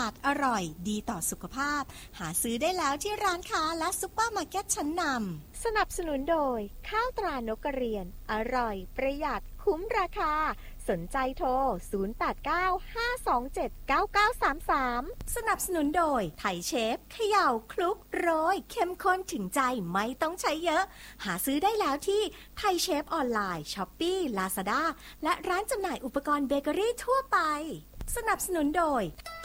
ดอร่อยดีต่อสุขภาพหาซื้อได้แล้วที่ร้านค้าและซุปเปอร์มาร์เก็ตชั้นนำสนับสนุนโดยข้าวตรานกกระเรียนอร่อยประหยัดคุ้มราคาสนใจโทร0895279933 สนับสนุนโดยไทยเชฟเขย่าคลุกโรยเข้มข้นถึงใจไม่ต้องใช้เยอะหาซื้อได้แล้วที่ไทยเชฟออนไลน์ช้อปปี้ลาซาด้าและร้านจำหน่ายอุปกรณ์เบเกอรี่ทั่วไปสนับสนุนโดย